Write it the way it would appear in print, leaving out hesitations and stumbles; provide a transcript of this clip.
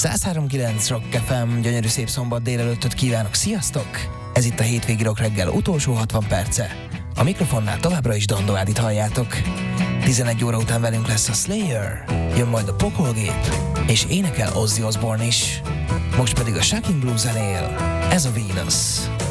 103.9 Rock FM, gyönyörű szép szombat délelőttöt kívánok, sziasztok! Ez itt a hétvégi Rock reggel utolsó 60 perce. A mikrofonnál továbbra is Dandó-Ádit halljátok. 11 óra után velünk lesz a Slayer, jön majd a Pokolgép, és énekel Ozzy Osbourne is. Most pedig a Shocking Blues-en él, ez a Venus.